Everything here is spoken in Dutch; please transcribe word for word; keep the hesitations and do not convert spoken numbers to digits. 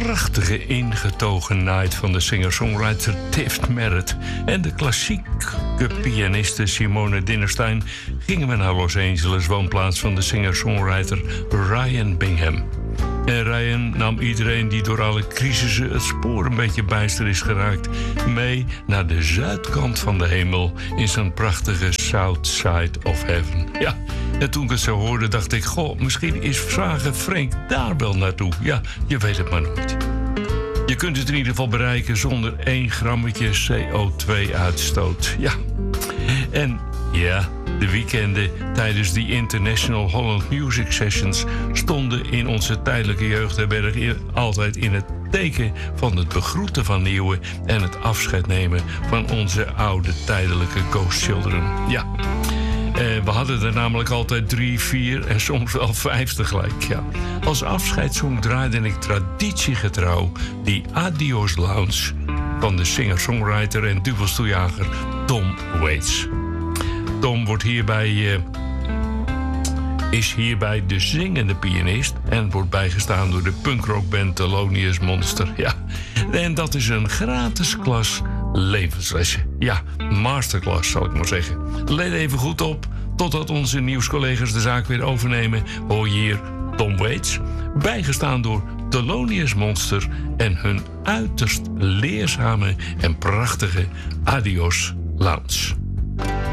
prachtige ingetogen night van de singer-songwriter Tift Merritt en de klassieke pianiste Simone Dinnerstein gingen we naar Los Angeles, woonplaats van de singer-songwriter Ryan Bingham. En Ryan nam iedereen die door alle crisissen het spoor een beetje bijster is geraakt mee naar de zuidkant van de hemel in zijn prachtige South Side of Heaven. Ja, en toen ik het zo hoorde dacht ik, goh, misschien is vragen Frank daar wel naartoe. Ja, je weet het maar nooit. Je kunt het in ieder geval bereiken zonder één grammetje C O twee uitstoot. Ja, en ja, de weekenden tijdens die International Holland Music Sessions stonden in onze tijdelijke jeugdherberg altijd in het teken van het begroeten van nieuwe en het afscheid nemen van onze oude tijdelijke Ghost Children. Ja, eh, we hadden er namelijk altijd drie, vier en soms wel vijf tegelijk. Ja. Als afscheidssong draaide ik traditiegetrouw die Adios Lounge van de singer-songwriter en duvelstoeljager Tom Waits. Tom wordt hierbij, uh, is hierbij de zingende pianist en wordt bijgestaan door de punkrockband Thelonious Monster. Ja, en dat is een gratis klas levenslessen. Ja, masterclass zal ik maar zeggen. Let even goed op, totdat onze nieuwscollega's de zaak weer overnemen, hoor je hier Tom Waits, bijgestaan door Thelonious Monster en hun uiterst leerzame en prachtige Adios Lounge.